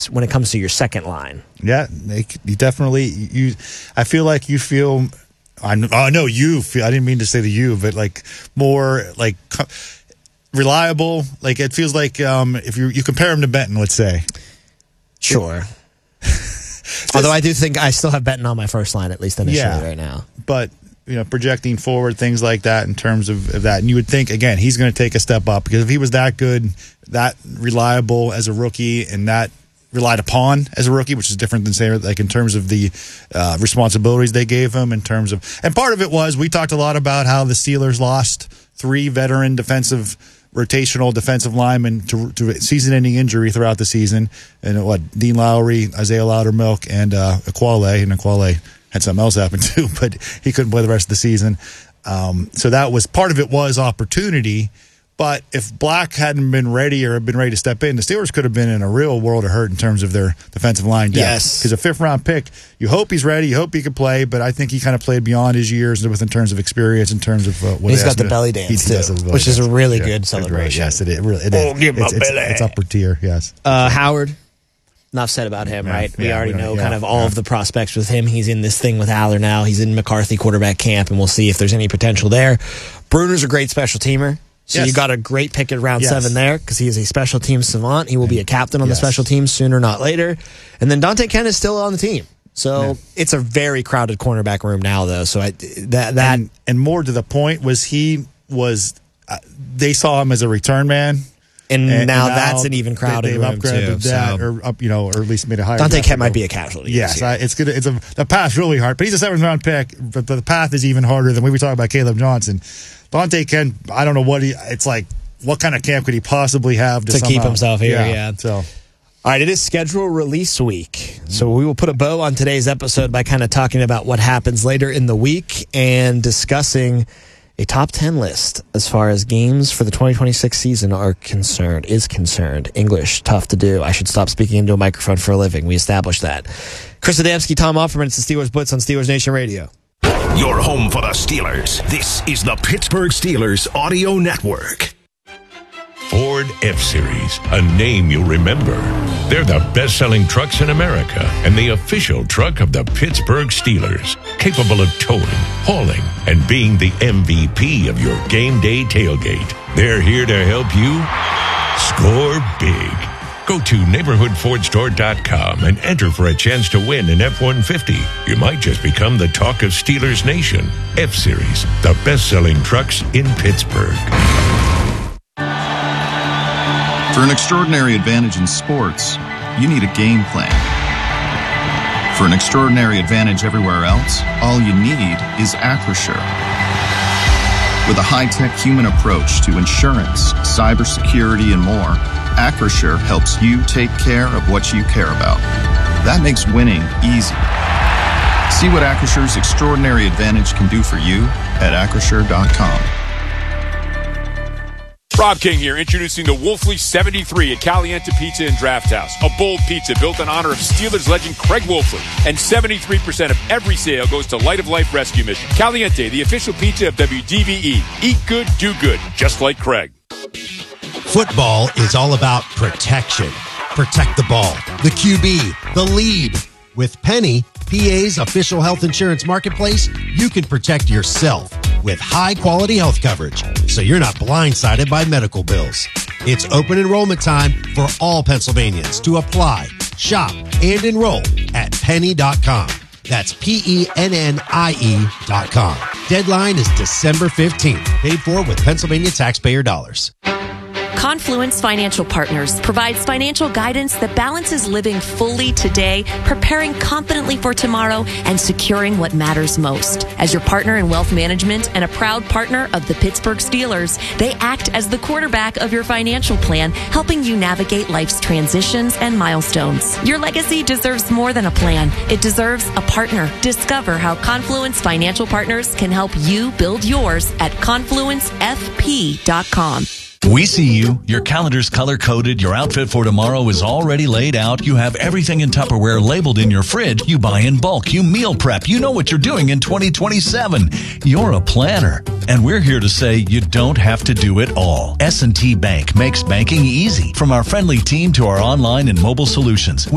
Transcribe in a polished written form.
when it comes to your second line. Yeah, you definitely. I feel like you feel. I know you feel. I didn't mean to say the you, but like more like reliable. Like it feels like if you compare him to Benton, let's say. Sure. Although I do think I still have Benton on my first line, at least initially right now. But projecting forward, things like that in terms of that, and you would think again he's going to take a step up, because if he was that good, that reliable as a rookie, and that relied upon as a rookie, which is different than saying like in terms of the responsibilities they gave him in terms of, and part of it was we talked a lot about how the Steelers lost 3 veteran rotational defensive linemen to season-ending injury throughout the season, and Dean Lowry, Isaiah Loudermilk, and Aquale had something else happen too, but he couldn't play the rest of the season. So that was part of it, was opportunity. But if Black hadn't been ready or had been ready to step in, the Steelers could have been in a real world of hurt in terms of their defensive line depth. Yes. Because a 5th-round pick, you hope he's ready, you hope he can play, but I think he kind of played beyond his years in terms of experience, in terms of what he's got the belly dance, too, which is a really good celebration. Yes, it is. It's upper tier, yes. Howard, enough said about him, right? We already know kind of all of the prospects with him. He's in this thing with Haller now. He's in McCarthy quarterback camp, and we'll see if there's any potential there. Bruner's a great special teamer. So you got a great pick at round 7 there, because he is a special teams savant. He will be a captain on the special teams sooner, not later. And then Dante Kent is still on the team. So it's a very crowded cornerback room now, though. So and more to the point they saw him as a return man. And now that's an even crowded room upgraded too. That, or at least made a higher. Dante Kent might be a casualty. Yes, it's good. The path's really hard, but he's a 7th-round pick. But the path is even harder than we were talking about Caleb Johnson. Dante Kent, I don't know it's like. What kind of camp could he possibly have to keep himself here? Yeah. So, all right, it is schedule release week, so we will put a bow on today's episode by kind of talking about what happens later in the week and discussing a top 10 list as far as games for the 2026 season is concerned. English, tough to do. I should stop speaking into a microphone for a living. We established that. Chris Adamski, Tom Offerman, it's the Steelers Blitz on Steelers Nation Radio. Your home for the Steelers. This is the Pittsburgh Steelers Audio Network. Ford F-Series, a name you'll remember. They're the best-selling trucks in America and the official truck of the Pittsburgh Steelers, capable of towing, hauling, and being the MVP of your game day tailgate. They're here to help you score big. Go to neighborhoodfordstore.com and enter for a chance to win an F-150. You might just become the talk of Steelers Nation. F-Series, the best-selling trucks in Pittsburgh. For an extraordinary advantage in sports, you need a game plan. For an extraordinary advantage everywhere else, all you need is Acrisure. With a high-tech human approach to insurance, cybersecurity, and more, Acrisure helps you take care of what you care about. That makes winning easy. See what Acrisure's extraordinary advantage can do for you at Acrisure.com. Rob King here, introducing the Wolfley 73 at Caliente Pizza and Draft House. A bold pizza built in honor of Steelers legend Craig Wolfley. And 73% of every sale goes to Light of Life Rescue Mission. Caliente, the official pizza of WDVE. Eat good, do good, just like Craig. Football is all about protection. Protect the ball, the QB, the lead. With Penny, PA's official health insurance marketplace, you can protect yourself with high-quality health coverage, so you're not blindsided by medical bills. It's open enrollment time for all Pennsylvanians to apply, shop, and enroll at penny.com. That's PENNIE.com. Deadline is December 15th. Paid for with Pennsylvania taxpayer dollars. Confluence Financial Partners provides financial guidance that balances living fully today, preparing confidently for tomorrow, and securing what matters most. As your partner in wealth management and a proud partner of the Pittsburgh Steelers, they act as the quarterback of your financial plan, helping you navigate life's transitions and milestones. Your legacy deserves more than a plan. It deserves a partner. Discover how Confluence Financial Partners can help you build yours at confluencefp.com. We see you. Your calendar's color-coded. Your outfit for tomorrow is already laid out. You have everything in Tupperware labeled in your fridge. You buy in bulk. You meal prep. You know what you're doing in 2027. You're a planner. And we're here to say you don't have to do it all. S&T Bank makes banking easy. From our friendly team to our online and mobile solutions.